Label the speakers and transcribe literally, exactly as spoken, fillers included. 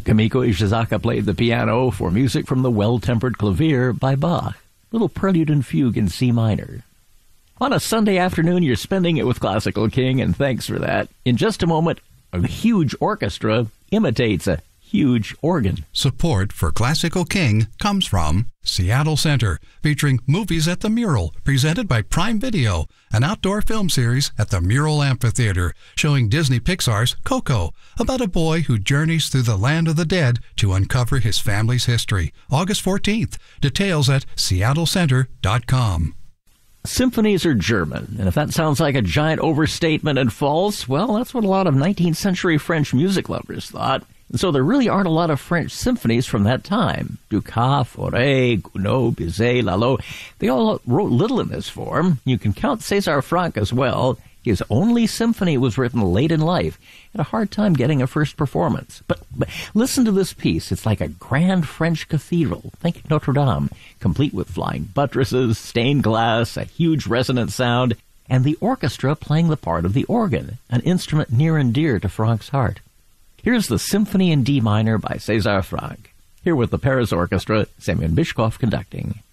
Speaker 1: Kamiko Ishizaka played the piano for music from the Well-Tempered Clavier by Bach, little prelude and fugue in C minor. On a Sunday afternoon, you're spending it with Classical King, and thanks for that. In just a moment, a huge orchestra imitates a huge organ.
Speaker 2: Support for Classical King comes from Seattle Center, featuring Movies at the Mural, presented by Prime Video, an outdoor film series at the Mural Amphitheater, showing Disney Pixar's Coco, about a boy who journeys through the land of the dead to uncover his family's history. August fourteenth. Details at seattle center dot com.
Speaker 1: Symphonies are German, and if that sounds like a giant overstatement and false, well, that's what a lot of nineteenth century French music lovers thought. And so there really aren't a lot of French symphonies from that time. Dukas, Fauré, Gounod, Bizet, Lalo, they all wrote little in this form. You can count César Franck as well. His only symphony was written late in life. Had a hard time getting a first performance. But, but listen to this piece. It's like a grand French cathedral. Think Notre Dame, complete with flying buttresses, stained glass, a huge resonant sound, and the orchestra playing the part of the organ, an instrument near and dear to Franck's heart. Here's the Symphony in D minor by César Franck. Here with the Paris Orchestra, Semyon Bychkov conducting.